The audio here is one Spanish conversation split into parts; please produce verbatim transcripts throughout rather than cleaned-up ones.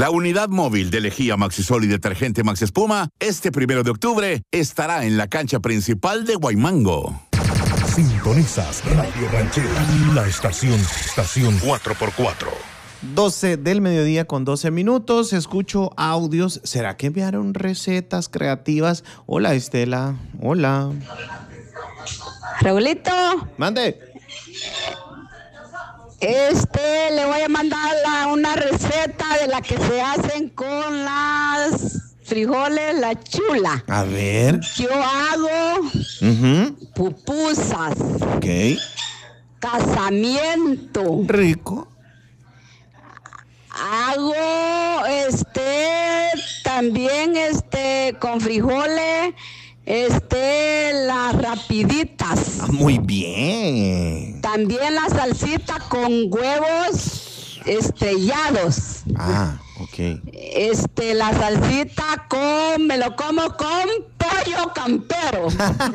La unidad móvil de lejía Maxisol y detergente Maxi Espuma, este primero de octubre, estará en la cancha principal de Guaymango. Sintonizas Radio Ranchera, la estación, estación cuatro por cuatro. doce del mediodía con doce minutos. Escucho audios. ¿Será que enviaron recetas creativas? Hola, Estela. Hola. Raulito. Mande. Este, le voy a mandar la, una receta de la que se hacen con las frijoles, la chula. A ver. Yo hago uh-huh. pupusas. Ok. Casamiento. Rico. Hago, este, también, este, con frijoles, este, las rapiditas. Ah, muy bien. También la salsita con huevos estrellados. Ah, ok. Este, la salsita con, me lo como con pollo campero.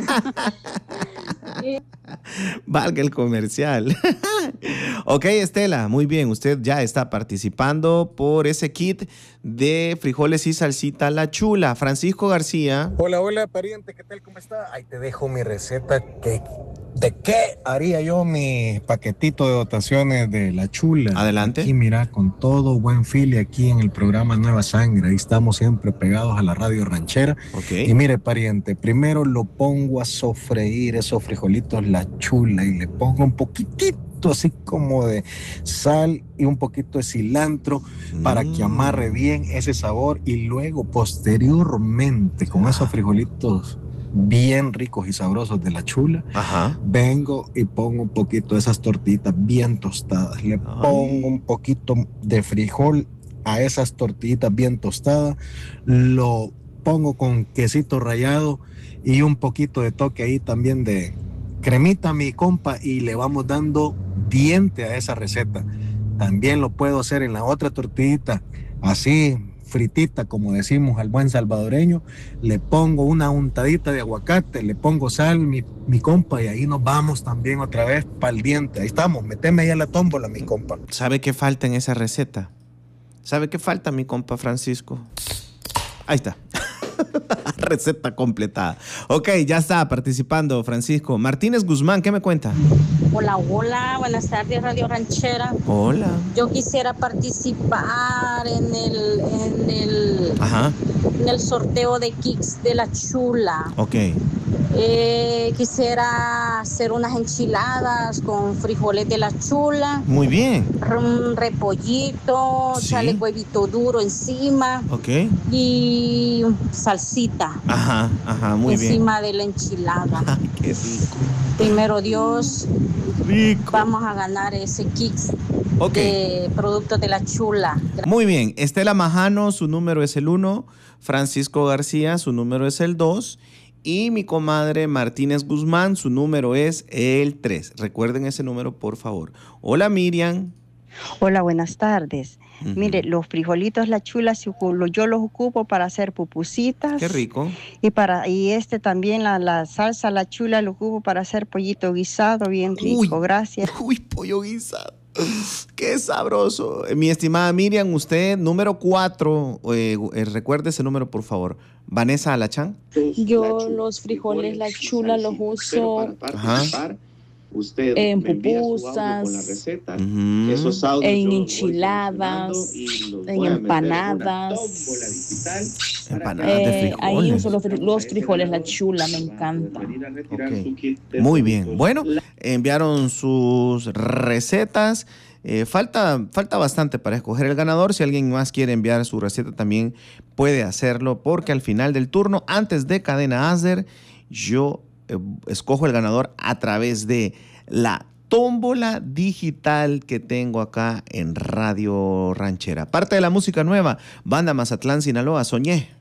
Valga el comercial. Ok, Estela, muy bien. Usted ya está participando por ese kit de frijoles y salsita La Chula. Francisco García. Hola, hola, pariente, ¿qué tal? ¿Cómo está? Ahí te dejo mi receta. Que, ¿De qué haría yo mi paquetito de dotaciones de La Chula? Adelante. Aquí, mira, con todo buen file aquí en el programa Nueva Sangre. Ahí estamos siempre pegados a la radio ranchera. Okay. Y mire, pariente, primero lo pongo a sofreír esos frijolitos La Chula y le pongo un poquitito así como de sal y un poquito de cilantro mm. para que amarre bien ese sabor, y luego posteriormente con ah. esos frijolitos bien ricos y sabrosos de La Chula, ajá, vengo y pongo un poquito de esas tortitas bien tostadas, le Ay. pongo un poquito de frijol a esas tortillitas bien tostadas, lo pongo con quesito rallado y un poquito de toque ahí también de cremita, mi compa, y le vamos dando diente a esa receta. También lo puedo hacer en la otra tortillita, así fritita, como decimos al buen salvadoreño. Le pongo una untadita de aguacate, le pongo sal, mi, mi compa, y ahí nos vamos también otra vez para el diente. Ahí estamos, meteme ahí a la tómbola, mi compa. ¿Sabe qué falta en esa receta? ¿Sabe qué falta, mi compa Francisco? Ahí está. Receta completada. Ok, ya está participando Francisco. Martínez Guzmán, ¿qué me cuenta? Hola, hola, buenas tardes, Radio Ranchera. Hola. Yo quisiera participar en el, en el, Ajá. en el sorteo de kicks de La Chula. Ok. Eh, quisiera hacer unas enchiladas con frijoles de La Chula. Muy bien. Un repollito, ¿Sí? Sale huevito duro encima. Ok. Y salsita. Ajá, ajá, muy encima bien. Encima de la enchilada. Ay, qué rico. Primero Dios, rico. Vamos a ganar ese kits okay. de productos de La Chula. Muy bien. Estela Majano, su número es el uno. Francisco García, su número es el dos. Y mi comadre Martínez Guzmán, su número es el tres. Recuerden ese número, por favor. Hola, Miriam. Hola, buenas tardes. Uh-huh. Mire, los frijolitos La Chula, yo los ocupo para hacer pupusitas. Qué rico. Y para y este también, la, la salsa La Chula, lo ocupo para hacer pollito guisado, bien rico. Uy, gracias. Uy, pollo guisado. Qué sabroso. Mi estimada Miriam, usted, número cuatro, eh, eh, recuerde ese número, por favor. Vanessa Alachán. Yo los frijoles La Chula los uso Ajá. Usted en me envía su audio pupusas, con la receta, uh-huh. esos audios en yo enchiladas, en empanadas, empanadas de frijoles. Eh, ahí uso los, los frijoles La Chula, me encanta. Okay. Muy bien. Bueno, enviaron sus recetas. Eh, falta, falta bastante para escoger el ganador. Si alguien más quiere enviar su receta, también puede hacerlo, porque al final del turno, antes de Cadena Asder, yo eh, escojo el ganador a través de la tómbola digital que tengo acá en Radio Ranchera. Parte de la música nueva, Banda Mazatlán, Sinaloa, Soñé.